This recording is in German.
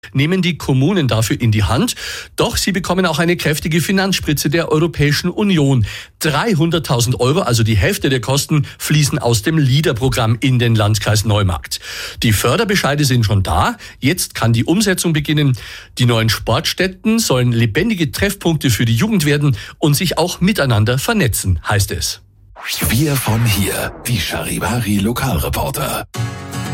nehmen die Kommunen dafür in die Hand. Doch sie bekommen auch eine kräftige Finanzspritze der Europäischen Union. 300.000 Euro, also die Hälfte der Kosten, fließen aus dem LEADER-Programm in den Landkreis Neumarkt. Die Förderbescheide sind schon da. Jetzt kann die Umsetzung beginnen. Die neuen Sportstätten sollen lebendige Treffpunkte für die Jugend werden und sich auch miteinander vernetzen, heißt es. Wir von hier, die Charivari Lokalreporter.